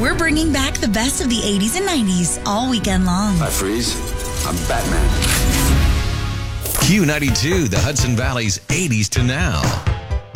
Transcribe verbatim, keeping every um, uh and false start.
We're bringing back the best of the eighties and nineties all weekend long. I freeze. I'm Batman. Q ninety-two, the Hudson Valley's eighties to now.